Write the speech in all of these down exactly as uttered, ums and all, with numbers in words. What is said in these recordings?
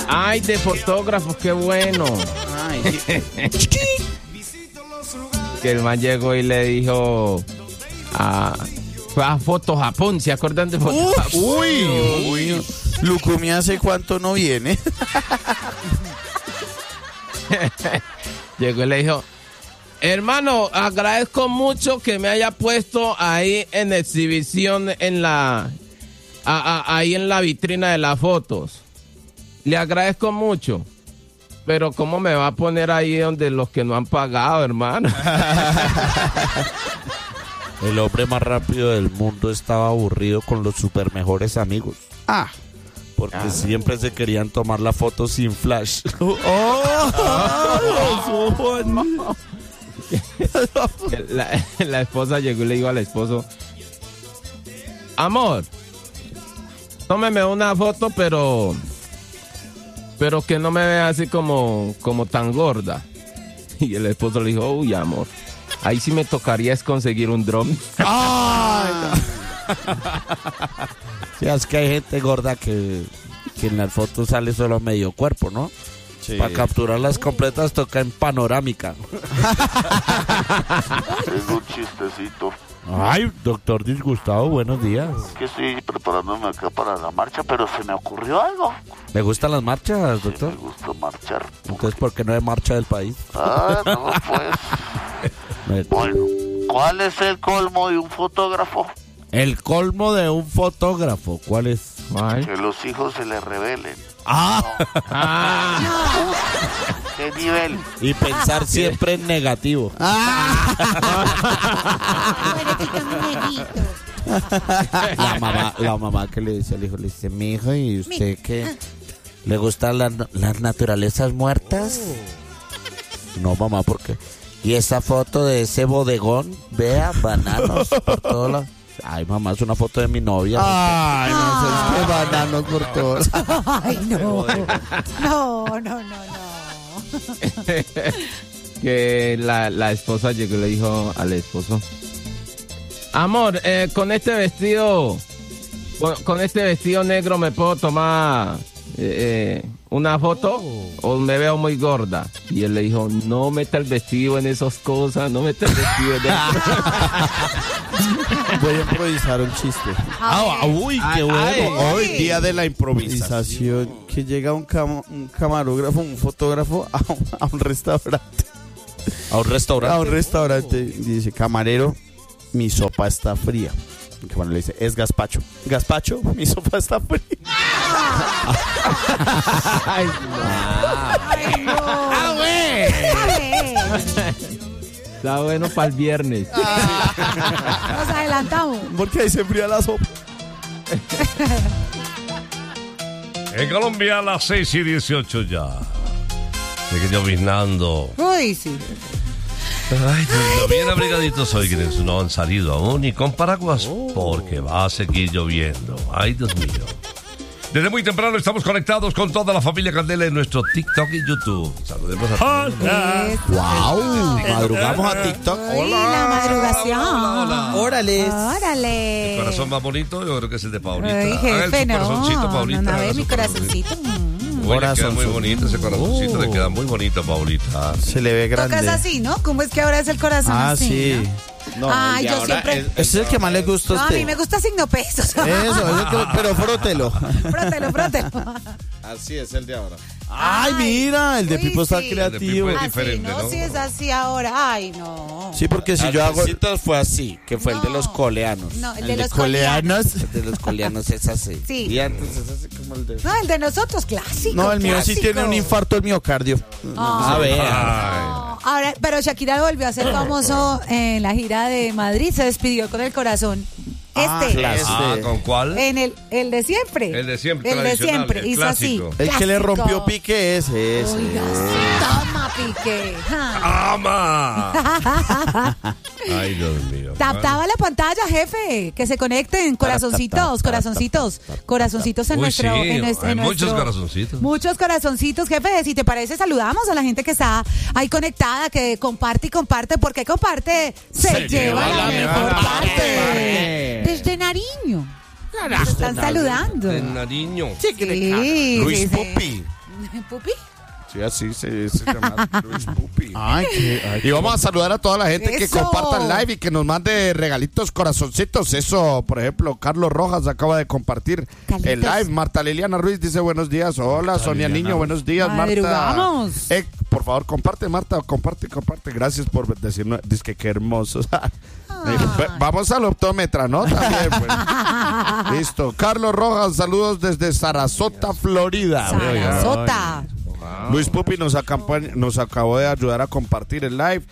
Ay, de fotógrafos, qué bueno. Ay, Que el man llegó y le dijo a, fue a Foto Japón, ¿se acuerdan de Foto Uf, Japón? uy, uy. Lucumí hace cuánto no viene. Llegó y le dijo, hermano, agradezco mucho que me haya puesto ahí en exhibición en la a, a, ahí en la vitrina de las fotos. Le agradezco mucho. Pero ¿cómo me va a poner ahí donde los que no han pagado, hermano? El hombre más rápido del mundo estaba aburrido con los super mejores amigos. Ah. Porque ah. siempre se querían tomar la foto sin flash. Oh, oh, oh. la, la esposa llegó y le dijo al esposo, amor, tómeme una foto, pero... pero que no me vea así como, como tan gorda. Y el esposo le dijo, uy, amor, ahí sí me tocaría es conseguir un dron. ¡Ay! Sí, es que hay gente gorda que, que en las fotos sale solo medio cuerpo, ¿no? Sí. Para capturarlas completas toca en panorámica. Tengo un chistecito. Ay, doctor Disgustado, buenos días. Es que estoy preparándome acá para la marcha, pero se me ocurrió algo. ¿Le gustan las marchas, doctor? Sí, me gusta marchar. Entonces, ¿por qué no hay marcha del país? Ah, no, pues. Bueno, ¿cuál es el colmo de un fotógrafo? El colmo de un fotógrafo, ¿cuál es? Ay. Que los hijos se le rebelen. ¡Ah! No. Ah. Uf, ¿qué nivel? Y pensar siempre en negativo. La mamá, la mamá que le dice al hijo, le dice, mi hijo, ¿y usted qué? ¿Le gustan la, las naturalezas muertas? No, mamá, ¿por qué? Y esa foto de ese bodegón, vea, bananos por todos lados. Ay, mamá, es una foto de mi novia. Ay, no sé, qué bananos por todos. Ay, no. No, no, no, no. Que la, la esposa llegó y le dijo al esposo, amor, eh, con este vestido, con, con este vestido negro me puedo tomar eh, eh, una foto o me veo muy gorda. Y él le dijo, no meta el vestido en esas cosas, no meta el vestido en eso. Voy a improvisar un chiste. Ah, uy, qué bueno. Ay, Hoy día de la improvisación. Improvisación. Que llega un, cam- un camarógrafo, un fotógrafo a un, a un restaurante. A un restaurante. A un restaurante. Y dice, camarero, mi sopa está fría. Y el camarero le dice, es gazpacho. Gazpacho, mi sopa está fría. Ay, Ay, no. Ah, güey. Ay, Está bueno para el viernes. nos adelantamos. Porque ahí se enfría la sopa. En Colombia a las seis y dieciocho ya. Sigue lloviznando. Uy, sí. Ay, Dios mío, bien abrigaditos hoy, quienes no han salido aún y con paraguas porque va a seguir lloviendo. Ay, Dios mío. Desde muy temprano estamos conectados con toda la familia Candela en nuestro TikTok y YouTube. Saludemos a todos. Wow, madrugamos a TikTok. Uy, la madrugación. Hola, hola. Órale. Órale. El corazón más bonito, yo creo que es el de Paulita. Ay, Haga el jefe, su no. corazoncito, Paulita. No, a haga ver, su mi corazoncito. Mm. Uy, le queda muy bonito ese corazoncito, Oh. le queda muy bonito, Paulita. Se le ve grande. Tocas así, ¿no? ¿Cómo es que ahora es el corazón Ah, así? sí. ¿no? No, Ay, el de yo ahora siempre... es- Ese es el que más le gusta a No, a usted. mí me gusta signo pesos. Eso, eso que- pero frótelo. Frótelo, frótelo. Así es el de ahora. Ay, mira, el de Uy, Pipo está sí. creativo. El de Pipo es Así, diferente, no, ¿no? si es así ahora. Ay, no. Sí, porque si yo hago... fue así, que fue el de No. los coleanos. No, el El de de los coleanos. coleanos. El de los coleanos es así. Sí. Y antes es así como el de... No, el de nosotros, clásico. No, el mío sí clásico. tiene un infarto del miocardio. Ah, A ver. no. Ahora, pero Shakira volvió a ser famoso en la gira de Madrid. Se despidió con el corazón. Ah, Este. claro. Ah, Este. ¿con cuál? En el, el de siempre. El de siempre, El de tradicional, siempre. el Hizo clásico. así. El que le Clásico. rompió Piqué es ese. Oiga, sí, toma, Piqué. Ja. ¡Ama! Ay, Dios mío. Tapaba la pantalla, jefe. Que se conecten. Corazoncitos, corazoncitos. Corazoncitos en Uy, nuestro. sí, en nuestro- hay en muchos nuestro- corazoncitos. Muchos corazoncitos, jefe. Si te parece, saludamos a la gente que está ahí conectada, que comparte y comparte. Porque comparte se, Se lleva lleva la la mejor mejor parte. parte. Desde Nariño. Nos están saludando. De Nariño. Sí, Luis sí, sí. Popi. ¿Pupi? Sí, así se, se llama Luis Pupi. Ay, qué, ay, Y vamos a saludar a toda la gente que Eso. comparta el live y que nos mande regalitos, corazoncitos. Eso, por ejemplo, Carlos Rojas acaba de compartir Carlitos. el live. Marta Liliana Ruiz dice buenos días. Hola, Marta Sonia Liliana Niño, buenos días, Marta. Madrugamos. Eh, por favor, comparte, Marta, comparte, comparte. Gracias por decirnos, dice que qué hermoso. Eh, Vamos al optómetra, ¿no? También, pues. Listo. Carlos Rojas, saludos desde Sarasota, Florida. Sarasota. Luis Pupi nos, acampa- nos acabó de ayudar a compartir el live.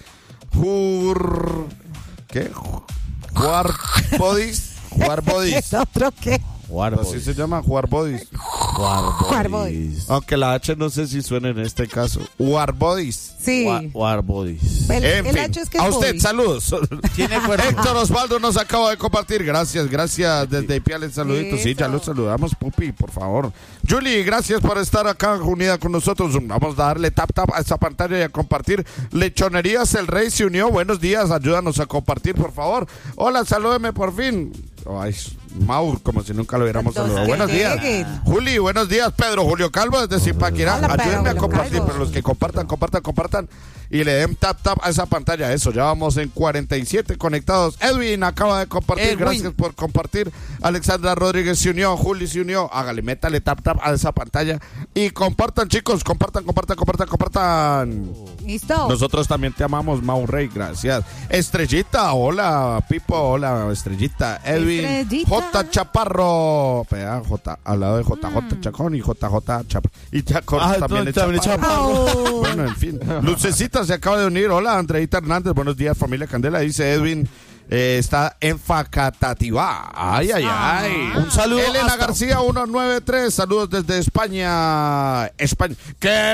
Jur... ¿Qué? Jugar Bodies. Jugar Bodies. ¿Es otro qué? Así se llama, Jugar Bodies. Jugar Bodies. Aunque la H no sé si suena en este caso. Jugar Bodies. Sí. War Bodies. El, En el fin, hecho es que a es usted, body. saludos. Tiene cuerpo. Héctor Osvaldo nos acaba de compartir. Gracias, gracias. Desde Ipiales, saluditos. Sí, Eso. ya los saludamos, Pupi, por favor. Julie, gracias por estar acá unida con nosotros. Vamos a darle tap tap a esta pantalla y a compartir. Lechonerías El Rey se unió. Buenos días, ayúdanos a compartir, por favor. Hola, salúdeme por fin. Ay, Mau, como si nunca lo hubiéramos Entonces, saludado. Buenos que días. lleguen. Juli, buenos días. Pedro Julio Calvo desde Zipaquirá. Hola, Pedro Ayúdenme a Julio compartir, Calvo. pero los que compartan, compartan, compartan y le den tap tap a esa pantalla. Eso, ya vamos en cuarenta y siete conectados. Edwin acaba de compartir. Edwin. Gracias por compartir. Alexandra Rodríguez se unió. Juli se unió. Hágale, métale tap tap a esa pantalla y compartan, chicos. Compartan, compartan, compartan, compartan. ¿Listo? Nosotros también te amamos, Mau Rey, gracias. Estrellita, hola, Pipo, hola, Estrellita. Edwin, Estrellita. J. Chaparro, Pea, J, al lado de J J Chacón y J J Chaparro. Y Chacón Ah, también no, es también es Chaparro. Oh. Bueno, en fin. Lucecita se acaba de unir. Hola, Andreita Hernández, buenos días, familia Candela, dice Edwin. Eh, está en Facatativá. Ay, ay, ay. Un saludo Elena hasta- García ciento noventa y tres. Saludos desde España. España. ¡Que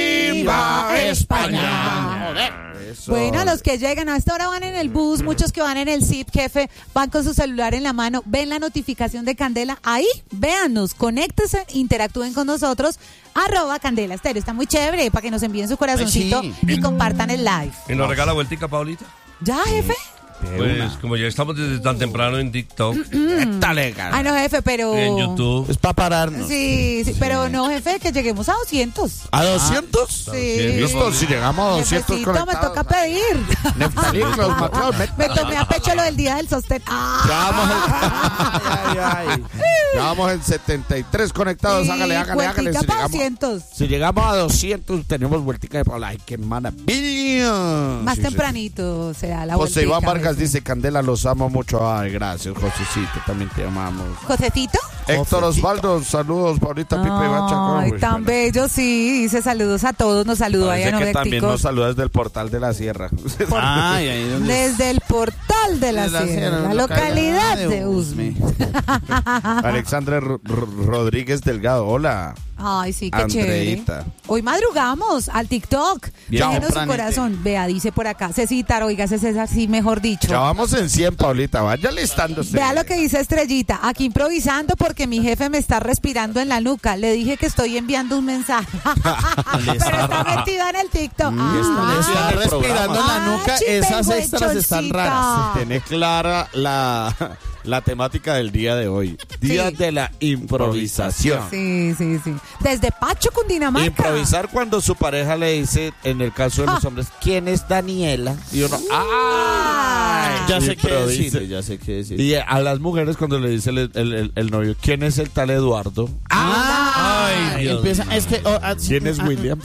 viva España! Eso. Bueno, los que llegan a esta hora van en el bus, muchos que van en el zip, jefe, van con su celular en la mano, ven la notificación de Candela, ahí, véanos, conéctense, interactúen con nosotros, arroba Candela Estéreo, está muy chévere, para que nos envíen su corazoncito Ay, y compartan el live. ¿Y nos regala vueltica, Paulita? ¿Ya, jefe? Pues como ya estamos desde tan temprano en TikTok, Dale, cara. Ay, no, jefe, pero... en YouTube. Es para pararnos. Sí, sí, pero no, jefe, que lleguemos a doscientos. ¿A doscientos? Sí. Listo, si llegamos a doscientos Jefecito, me conectados. toca pedir. Neftalí, los Mateos, met- Me tomé a pecho lo del día del sostén. Ah. Ya vamos, en, ay, ay. Ya vamos en setenta y tres conectados. Sí, hágale, hágale, hágale. vueltica Si pa' llegamos, doscientos. si llegamos a doscientos, tenemos vueltica de Paula. ¡Ay, qué maravilla! Más Sí, sí. tempranito será la José Iván vueltica, Vargas jefe. dice, Candela, los amo mucho. Ay, gracias, Josecito, también te amamos. ¿Josecito? Héctor Osvaldo, saludos, Paulita, Pipe, Iván Chacón. Ay, Uy, tan bueno. bello, sí. Dice saludos a todos. Nos saludó ahí a Parece que también Novéticos. nos saluda desde el portal de la Sierra. Ay, ahí donde Desde el portal de la, De la Sierra, Sierra, la localidad de Usme. Alexandra R- R- Rodríguez Delgado, hola. Ay, sí, qué Andreita. chévere. Hoy madrugamos al TikTok. Bien Déjenos su tempranete. corazón. Vea, dice por acá. Cecitar, oiga, ese César, sí, mejor dicho. Ya vamos en cien, Paulita, vaya listándose. Vea lo que dice Estrellita. Aquí improvisando porque mi jefe me está respirando en la nuca. Le dije que estoy enviando un mensaje. Pero está metida en el TikTok. Ah, está respirando en la nuca, esas extras están raras. Tiene clara la, la temática del día de hoy. Día Sí. de la improvisación. Sí, sí, sí. Desde Pacho, Cundinamarca. Improvisar cuando su pareja le dice, en el caso de los hombres, ¿quién es Daniela? Y uno, ¡ay! Ya sé qué Improvise. decir. Ya sé qué decir. Y a las mujeres cuando le dice el, el- el- el novio, ¿quién es el tal Eduardo? Ay, Dios Empieza, mío. es que, oh, ah, ¿Quién es William?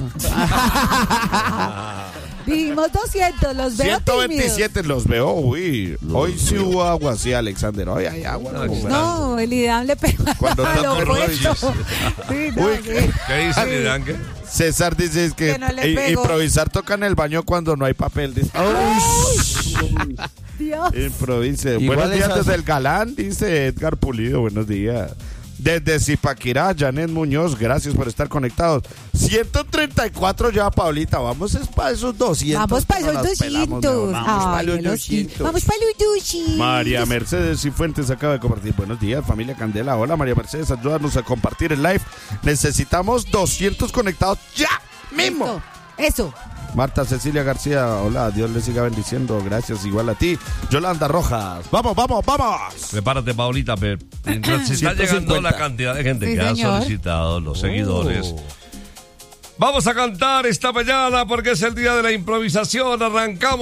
Dijimos doscientos, los veo ciento tímidos. veintisiete los veo. Uy, hoy sí hubo agua, sí, Alexander. Hoy hay agua. No, aquí está. No, el ideal le pega Cuando a tanto lo opuesto. rollo. Sí, no, Uy, sí. ¿Qué dice Lidán? ¿Qué? César dice es que, Que no le i- pegó. improvisar toca en el baño cuando no hay papel. Dice. Dios. Improvise. Igual Buenos días esas- desde el Galán, dice Edgar Pulido. Buenos días. Desde Zipaquirá, Janet Muñoz, gracias por estar conectados. ciento treinta y cuatro ya, Paulita. Vamos es para esos doscientos. Vamos para que no esos las pelamos, doscientos. no, Vamos para Ay, los de los doscientos. Vamos para los doscientos. María Mercedes Cifuentes acaba de compartir. Buenos días, familia Candela. Hola, María Mercedes, ayúdanos a compartir el live. Necesitamos doscientos conectados ya mismo. Listo. Eso. Marta Cecilia García, hola, Dios le siga bendiciendo, gracias, igual a ti. Yolanda Rojas, vamos, vamos, vamos. Prepárate, Paulita, pero mientras se está ciento llegando cincuenta. la cantidad de gente Sí, que ha señor. solicitado, los seguidores. Vamos a cantar esta mañana porque es el día de la improvisación. Arrancamos.